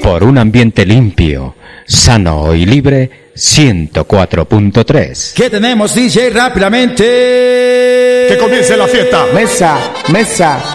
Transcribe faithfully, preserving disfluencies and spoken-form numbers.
Por un ambiente limpio, sano y libre, ciento cuatro punto tres. ¿Qué tenemos, D J? Rápidamente. Que comience la fiesta. Mesa, mesa.